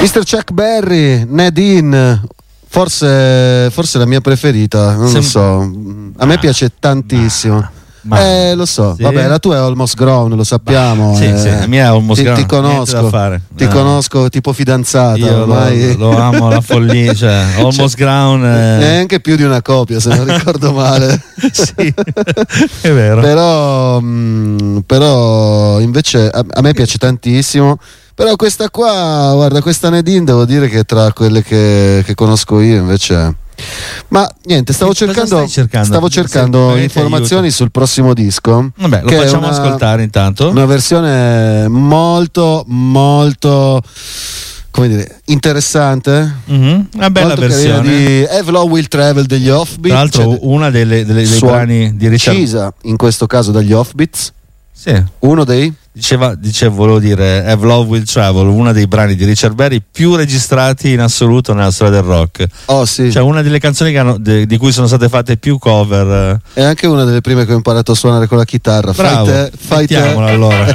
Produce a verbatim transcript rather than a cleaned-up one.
mister Chuck Berry, Nadine, forse, forse la mia preferita, non Sem- lo so. A me piace tantissimo. Ma, eh, lo so, sì. Vabbè, la tua è Almost Grown, lo sappiamo. Sì, eh. sì, la mia è Almost ti, Grown. Ti conosco, fare. ti no. conosco tipo fidanzata. Io ormai. Lo, lo amo alla follia, cioè, Almost cioè, Grown. È... Neanche più di una copia, se non ricordo male. Sì, è vero. Però, mh, però invece a, a me piace tantissimo. Però questa qua, guarda, questa Nadine devo dire che tra quelle che, che conosco io invece. Ma niente, stavo Cosa cercando, cercando? stavo cercando Se, informazioni sul prossimo disco. Vabbè, lo facciamo una, ascoltare intanto. Una versione molto, molto, come dire, interessante. Mm-hmm. Una bella molto versione di Have Love Will Travel degli Offbeat. Tra l'altro, cioè, una delle, delle, dei brani di Richard, decisa in questo caso dagli Offbeats. Sì. Uno dei Diceva, dicevo, volevo dire Have Love Will Travel, uno dei brani di Richard Berry più registrati in assoluto nella storia del rock. Oh sì. Cioè una delle canzoni che hanno, de, di cui sono state fatte più cover. È anche una delle prime che ho imparato a suonare con la chitarra. Bravo, fai te, fai te. allora.